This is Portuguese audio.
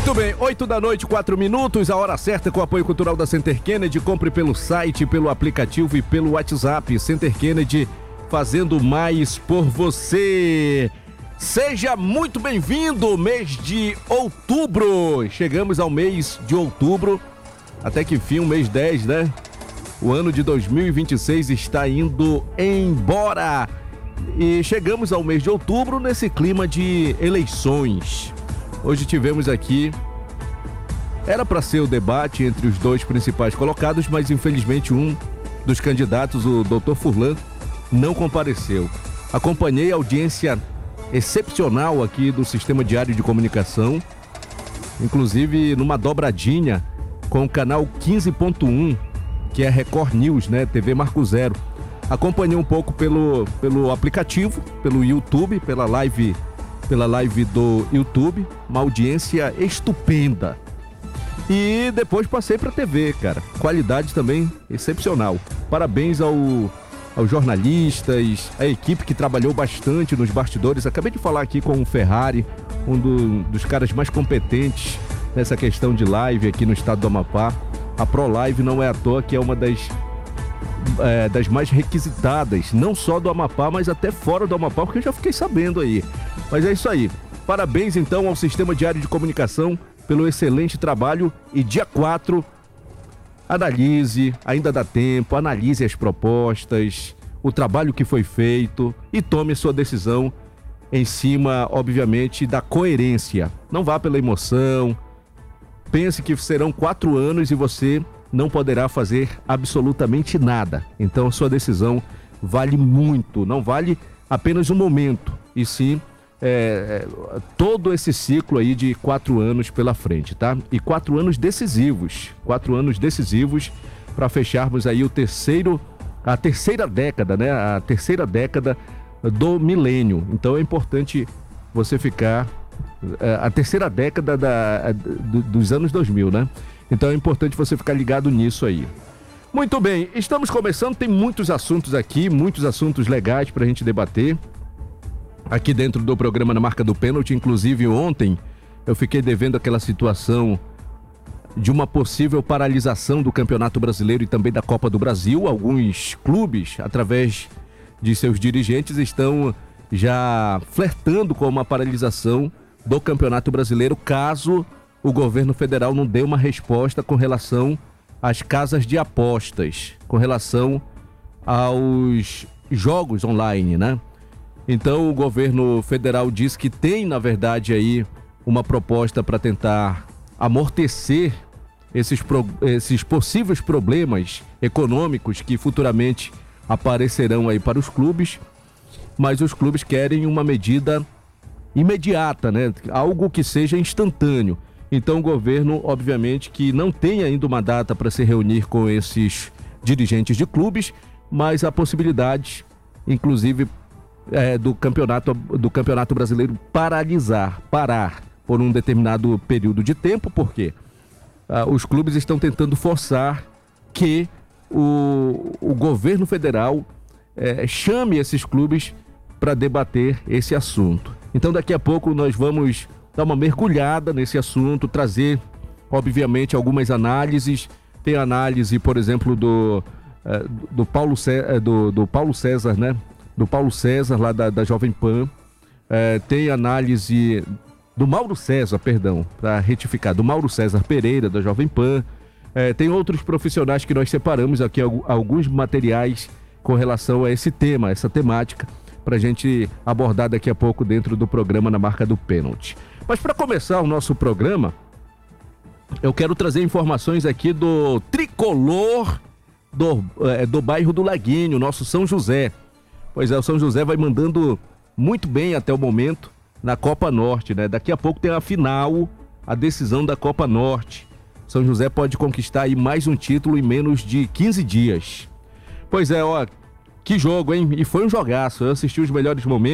Muito bem, 8 da noite, 4 minutos, a hora certa com o apoio cultural da Center Kennedy. Compre pelo site, pelo aplicativo e pelo WhatsApp. Center Kennedy, fazendo mais por você. Seja muito bem-vindo, mês de outubro. Chegamos ao mês de outubro, até que enfim, o mês 10, né? O ano de 2026 está indo embora. E chegamos ao mês de outubro nesse clima de eleições. Hoje tivemos aqui, era para ser o debate entre os dois principais colocados, mas infelizmente um dos candidatos, o Dr. Furlan, não compareceu. Acompanhei a audiência excepcional aqui do Sistema Diário de Comunicação, inclusive numa dobradinha com o canal 15.1, que é Record News, né? TV Marco Zero. Acompanhei um pouco pelo aplicativo, pelo YouTube, pela live do YouTube, uma audiência estupenda. E depois passei para TV, cara. Qualidade também excepcional. Parabéns aos jornalistas, a equipe que trabalhou bastante nos bastidores. Acabei de falar aqui com o Ferrari, dos caras mais competentes nessa questão de live aqui no estado do Amapá. A ProLive não é à toa que é uma das mais requisitadas, não só do Amapá, mas até fora do Amapá, porque eu já fiquei sabendo aí. Mas é isso aí. Parabéns então ao Sistema Diário de Comunicação pelo excelente trabalho. E dia 4, analise, ainda dá tempo, analise as propostas, o trabalho que foi feito e tome sua decisão em cima, obviamente, da coerência. Não vá pela emoção. Pense que serão 4 anos e você não poderá fazer absolutamente nada. Então sua decisão vale muito, não vale apenas um momento, e sim todo esse ciclo aí de 4 anos pela frente, tá? E 4 anos decisivos para fecharmos aí a terceira década, né? A terceira década do milênio. Então é importante você ficar a terceira década dos anos 2000, né? Então é importante você ficar ligado nisso aí. Muito bem, estamos começando, tem muitos assuntos aqui, muitos assuntos legais pra gente debater aqui dentro do programa Na Marca do Pênalti. Inclusive ontem eu fiquei devendo aquela situação de uma possível paralisação do Campeonato Brasileiro e também da Copa do Brasil. Alguns clubes, através de seus dirigentes, estão já flertando com uma paralisação do Campeonato Brasileiro, caso o governo federal não dê uma resposta com relação às casas de apostas, com relação aos jogos online, né? Então o governo federal diz que tem, na verdade, aí uma proposta para tentar amortecer esses possíveis problemas econômicos que futuramente aparecerão aí para os clubes, mas os clubes querem uma medida imediata, né? Algo que seja instantâneo. Então o governo, obviamente, que não tem ainda uma data para se reunir com esses dirigentes de clubes, mas a possibilidade, inclusive, do campeonato brasileiro parar por um determinado período de tempo, porque os clubes estão tentando forçar que o governo federal chame esses clubes para debater esse assunto. Então daqui a pouco nós vamos dar uma mergulhada nesse assunto, trazer, obviamente, algumas análises. Tem análise, por exemplo, do Paulo César, né? Do Paulo César, lá da Jovem Pan. Tem análise do Mauro César, perdão, para retificar, do Mauro César Pereira, da Jovem Pan. Tem outros profissionais que nós separamos aqui, alguns materiais com relação a esse tema, essa temática, para a gente abordar daqui a pouco dentro do programa Na Marca do Pênalti. Mas para começar o nosso programa, eu quero trazer informações aqui do tricolor do bairro do Laguinho, nosso São José. Pois é, o São José vai mandando muito bem até o momento na Copa Norte, né? Daqui a pouco tem a final, a decisão da Copa Norte. São José pode conquistar aí mais um título em menos de 15 dias. Pois é, ó, que jogo, hein? E foi um jogaço, eu assisti os melhores momentos.